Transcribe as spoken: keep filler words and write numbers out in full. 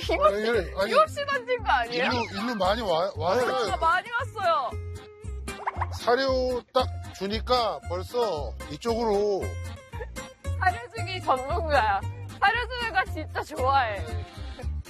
아니, 아니, 이없이 던진 거 아니에요? 일로, 일로 많이 와, 와요. 진짜 많이 왔어요. 사료 딱 주니까 벌써 이쪽으로. 사료주기 전문가야. 사료주는 거 진짜 좋아해.